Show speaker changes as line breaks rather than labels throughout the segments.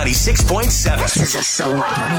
96.7.
This is a celebrity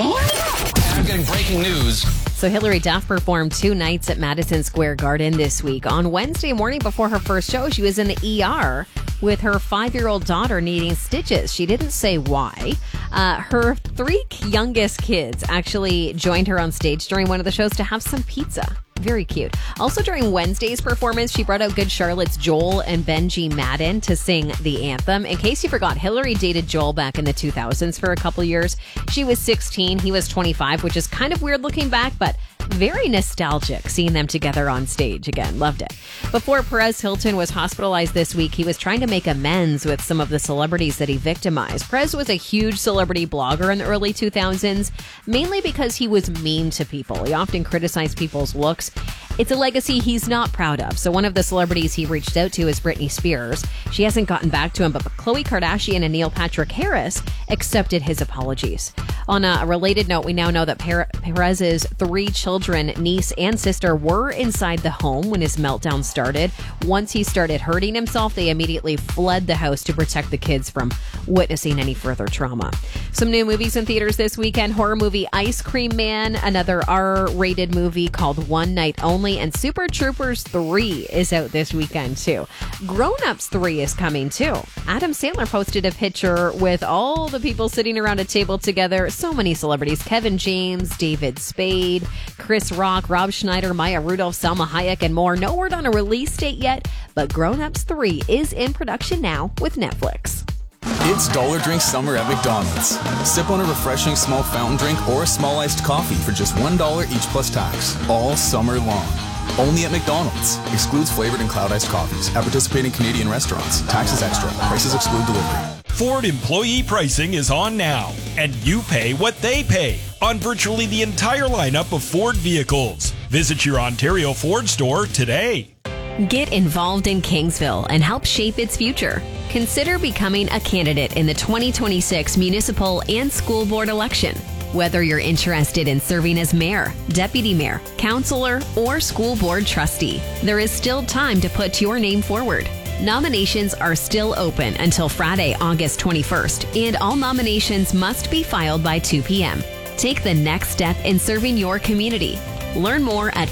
scam.
I'm getting breaking news.
So Hilary Duff performed 2 nights at Madison Square Garden this week. On Wednesday morning before her first show, she was in the ER with her 5-year-old daughter needing stitches. She didn't say why. Her 3 youngest kids actually joined her on stage during one of the shows to have some pizza. Very cute. Also during Wednesday's performance, she brought out Good Charlotte's Joel and Benji Madden to sing the anthem. In case you forgot, Hilary dated Joel back in the 2000s for a couple years. She was 16, he was 25, which is kind of weird looking back, but very nostalgic seeing them together on stage again. Loved it. Before Perez Hilton was hospitalized this week, he was trying to make amends with some of the celebrities that he victimized. Perez was a huge celebrity blogger in the early 2000s, mainly because he was mean to people. He often criticized people's looks. It's a legacy he's not proud of. So one of the celebrities he reached out to is Britney Spears. She hasn't gotten back to him, but Khloe Kardashian and Neil Patrick Harris accepted his apologies. On a related note, we now know that Perez's 3 children, niece and sister, were inside the home when his meltdown started. Once he started hurting himself, they immediately fled the house to protect the kids from witnessing any further trauma. Some new movies in theaters this weekend: horror movie Ice Cream Man, another R-rated movie called One Night Only, and Super Troopers 3 is out this weekend too. Grown Ups 3 is coming too. Adam Sandler posted a picture with all the people sitting around a table together. So many celebrities: Kevin James, David Spade, Chris Rock, Rob Schneider, Maya Rudolph, Salma Hayek, and more. No word on a release date yet, but Grown Ups 3 is in production now with Netflix.
It's Dollar Drink Summer at McDonald's. Sip on a refreshing small fountain drink or a small iced coffee for just $1 each plus tax, all summer long. Only at McDonald's. Excludes flavored and cloud iced coffees at participating Canadian restaurants. Taxes extra. Prices exclude delivery.
Ford employee pricing is on now, and you pay what they pay on virtually the entire lineup of Ford vehicles. Visit your Ontario Ford store today.
Get involved in Kingsville and help shape its future. Consider becoming a candidate in the 2026 municipal and school board election. Whether you're interested in serving as mayor, deputy mayor, councilor, or school board trustee, there is still time to put your name forward. Nominations are still open until Friday, August 21st, and all nominations must be filed by 2 p.m. Take the next step in serving your community. Learn more at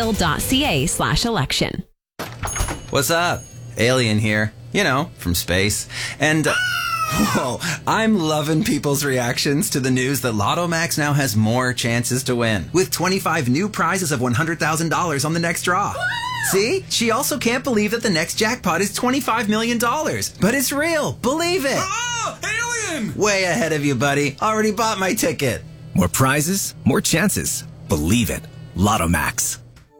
kingsville.ca/election.
What's up? Alien here. You know, from space. And, whoa, I'm loving people's reactions to the news that Lotto Max now has more chances to win, with 25 new prizes of $100,000 on the next draw. See? She also can't believe that the next jackpot is $25 million. But it's real. Believe it.
Oh, alien!
Way ahead of you, buddy. Already bought my ticket.
More prizes, more chances. Believe it. Lotto Max.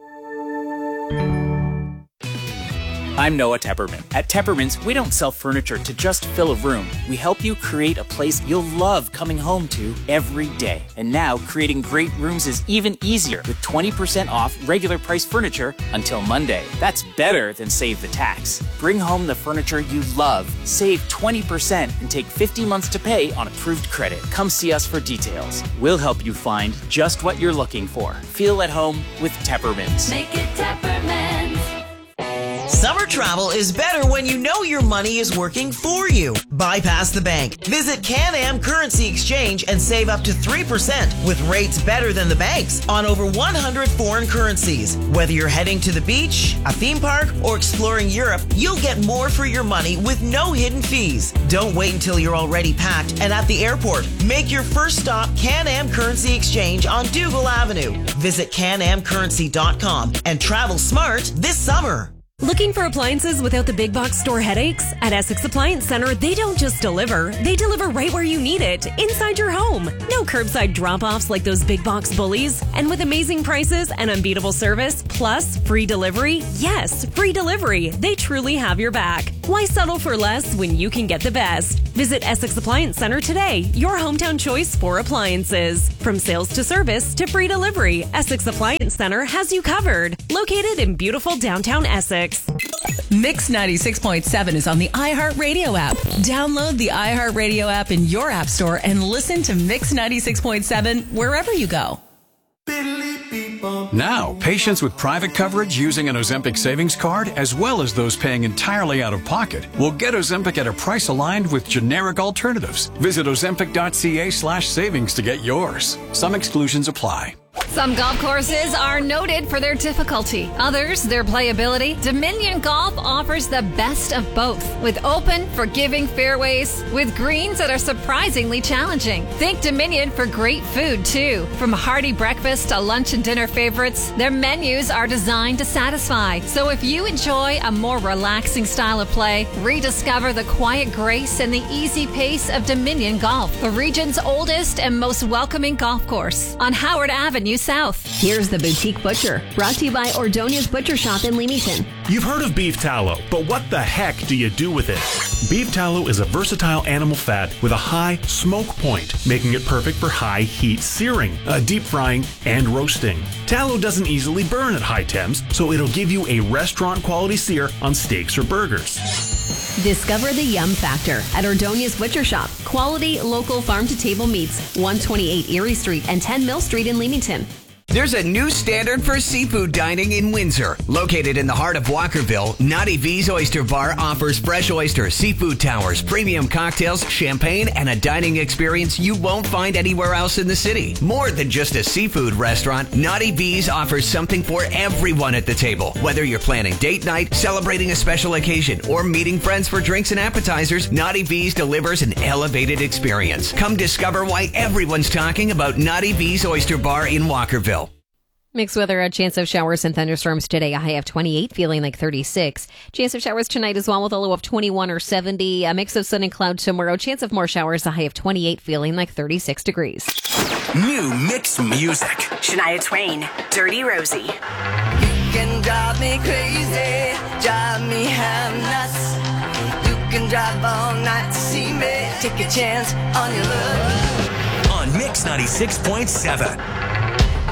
I'm Noah Tepperman. At Tepperman's, we don't sell furniture to just fill a room. We help you create a place you'll love coming home to every day. And now, creating great rooms is even easier with 20% off regular price furniture until Monday. That's better than save the tax. Bring home the furniture you love, save 20%, and take 50 months to pay on approved credit. Come see us for details. We'll help you find just what you're looking for. Feel at home with Tepperman's.
Make it Tepperman's.
Summer travel is better when you know your money is working for you. Bypass the bank. Visit Can-Am Currency Exchange and save up to 3% with rates better than the banks on over 100 foreign currencies. Whether you're heading to the beach, a theme park, or exploring Europe, you'll get more for your money with no hidden fees. Don't wait until you're already packed and at the airport. Make your first stop Can-Am Currency Exchange on Dougal Avenue. Visit canamcurrency.com and travel smart this summer.
Looking for appliances without the big box store headaches? At Essex Appliance Center, they don't just deliver, they deliver right where you need it, inside your home. No curbside drop-offs like those big box bullies. And with amazing prices and unbeatable service, plus free delivery, yes, free delivery, they truly have your back. Why settle for less when you can get the best? Visit Essex Appliance Center today, your hometown choice for appliances. From sales to service to free delivery, Essex Appliance Center has you covered. Located in beautiful downtown Essex.
Mix 96.7 is on the iHeartRadio app. Download the iHeartRadio app in your app store and listen to Mix 96.7 wherever you go.
Now, patients with private coverage using an Ozempic savings card, as well as those paying entirely out of pocket, will get Ozempic at a price aligned with generic alternatives. Visit ozempic.ca/savings to get yours. Some exclusions apply.
Some golf courses are noted for their difficulty, others their playability. Dominion Golf offers the best of both, with open, forgiving fairways with greens that are surprisingly challenging. Think Dominion for great food, too. From hearty breakfast to lunch and dinner favorites, their menus are designed to satisfy. So if you enjoy a more relaxing style of play, rediscover the quiet grace and the easy pace of Dominion Golf, the region's oldest and most welcoming golf course on Howard Avenue South.
Here's the Boutique Butcher, brought to you by Ordonez Butcher Shop in Leamington.
You've heard of beef tallow, but what the heck do you do with it? Beef tallow is a versatile animal fat with a high smoke point, making it perfect for high heat searing, deep frying, and roasting. Tallow doesn't easily burn at high temps, so it'll give you a restaurant quality sear on steaks or burgers.
Discover the Yum Factor at Ordonez Butcher Shop. Quality, local farm-to-table meats, 128 Erie Street and 10 Mill Street in Leamington.
There's a new standard for seafood dining in Windsor. Located in the heart of Walkerville, Naughty V's Oyster Bar offers fresh oysters, seafood towers, premium cocktails, champagne, and a dining experience you won't find anywhere else in the city. More than just a seafood restaurant, Naughty V's offers something for everyone at the table. Whether you're planning date night, celebrating a special occasion, or meeting friends for drinks and appetizers, Naughty V's delivers an elevated experience. Come discover why everyone's talking about Naughty V's Oyster Bar in Walkerville.
Mixed weather, a chance of showers and thunderstorms today. A high of 28, feeling like 36. Chance of showers tonight as well with a low of 21 or 70. A mix of sun and cloud tomorrow. Chance of more showers. A high of 28, feeling like 36 degrees.
New mixed music.
Shania Twain, Dirty Rosie.
You can drive me crazy, drive me half nuts. You can drive all night to see me. Take a chance on your love.
On Mix 96.7.